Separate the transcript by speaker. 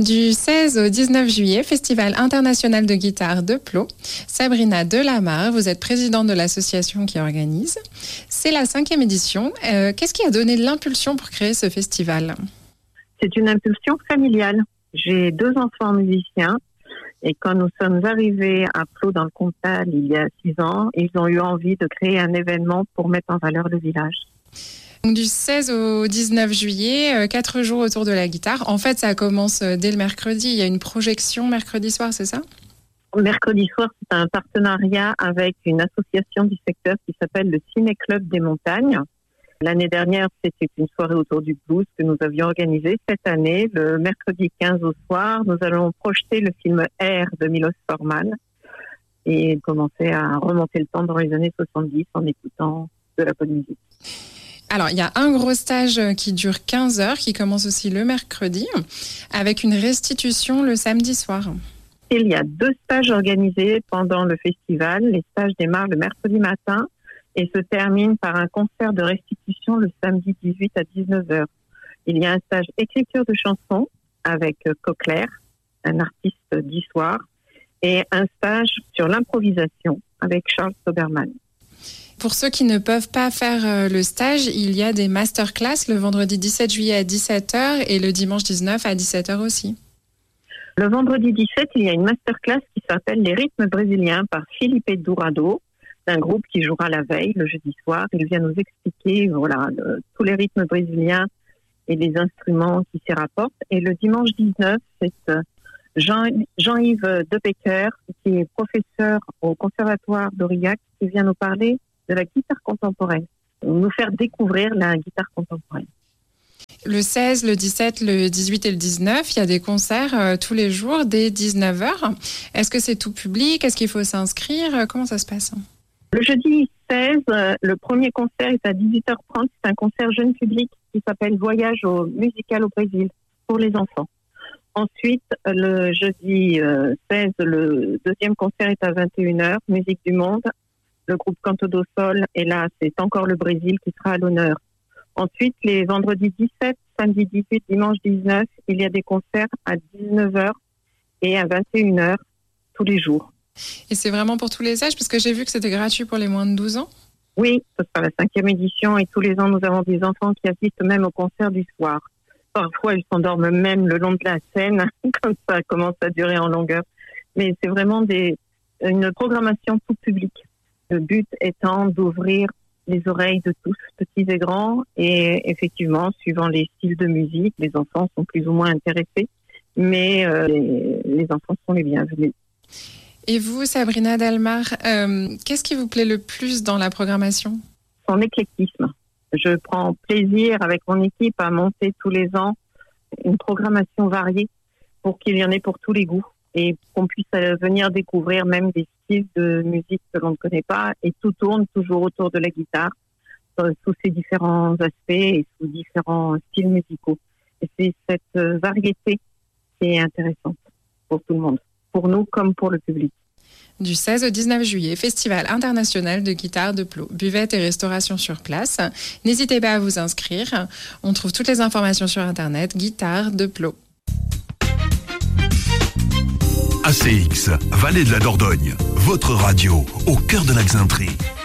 Speaker 1: Du 16 au 19 juillet, Festival international de guitare de Plot. Sabrina Delamarre, vous êtes présidente de l'association qui organise. C'est la 5e édition. Qu'est-ce qui a donné l'impulsion pour créer ce festival ?
Speaker 2: C'est une impulsion familiale. J'ai 2 enfants musiciens et quand nous sommes arrivés à Plot dans le Comtal il y a 6 ans, ils ont eu envie de créer un événement pour mettre en valeur le village.
Speaker 1: Donc, du 16 au 19 juillet, 4 jours autour de la guitare. En fait, ça commence dès le mercredi. Il y a une projection mercredi soir, c'est ça ?
Speaker 2: Mercredi soir, c'est un partenariat avec une association du secteur qui s'appelle le Ciné-Club des Montagnes. L'année dernière, c'était une soirée autour du blues que nous avions organisée. Cette année, le mercredi 15 au soir, nous allons projeter le film Air de Milos Forman et commencer à remonter le temps dans les années 70 en écoutant de la bonne musique.
Speaker 1: Alors, il y a un gros stage qui dure 15 heures, qui commence aussi le mercredi, avec une restitution le samedi soir.
Speaker 2: Il y a 2 stages organisés pendant le festival. Les stages démarrent le mercredi matin et se terminent par un concert de restitution le samedi 18 à 19h. Il y a un stage écriture de chansons avec Coquelaire, un artiste d'histoire, et un stage sur l'improvisation avec Charles Soberman.
Speaker 1: Pour ceux qui ne peuvent pas faire le stage, il y a des masterclass le vendredi 17 juillet à 17h et le dimanche 19 à 17h aussi.
Speaker 2: Le vendredi 17, il y a une masterclass qui s'appelle Les rythmes brésiliens par Felipe Dourado, d'un groupe qui jouera la veille, le jeudi soir. Il vient nous expliquer tous les rythmes brésiliens et les instruments qui s'y rapportent. Et le dimanche 19, c'est Jean-Yves Debecker, qui est professeur au Conservatoire d'Aurillac, qui vient nous parler de la guitare contemporaine, nous faire découvrir la guitare contemporaine.
Speaker 1: Le 16, le 17, le 18 et le 19, il y a des concerts tous les jours dès 19h. Est-ce que c'est tout public ? Est-ce qu'il faut s'inscrire ? Comment ça se passe ?
Speaker 2: Le jeudi 16, le premier concert est à 18h30. C'est un concert jeune public qui s'appelle Voyage musical au Brésil pour les enfants. Ensuite, le jeudi 16, le deuxième concert est à 21h, Musique du Monde. Le groupe Canto do Sol, et là, c'est encore le Brésil qui sera à l'honneur. Ensuite, les vendredis 17, samedi 18, dimanche 19, il y a des concerts à 19h et à 21h tous les jours.
Speaker 1: Et c'est vraiment pour tous les âges, parce que j'ai vu que c'était gratuit pour les moins de 12 ans.
Speaker 2: Oui, ce sera la 5e édition et tous les ans, nous avons des enfants qui assistent même au concert du soir. Parfois, ils s'endorment même le long de la scène, comme ça commence à durer en longueur. Mais c'est vraiment une programmation tout public. Le but étant d'ouvrir les oreilles de tous, petits et grands, et effectivement, suivant les styles de musique, les enfants sont plus ou moins intéressés, mais les enfants sont les bienvenus.
Speaker 1: Et vous, Sabrina Delamarre, qu'est-ce qui vous plaît le plus dans la programmation ?
Speaker 2: Son éclectisme. Je prends plaisir avec mon équipe à monter tous les ans une programmation variée pour qu'il y en ait pour tous les goûts et qu'on puisse venir découvrir même des styles de musique que l'on ne connaît pas, et tout tourne toujours autour de la guitare sous ses différents aspects et sous différents styles musicaux. Et c'est cette variété qui est intéressante pour tout le monde, pour nous comme pour le public.
Speaker 1: Du 16 au 19 juillet, Festival international de guitare de Plot. Buvette et restauration sur place. N'hésitez pas à vous inscrire. On trouve toutes les informations sur Internet, guitare de Plot.
Speaker 3: ACX, Vallée de la Dordogne, votre radio au cœur de la Xainterie.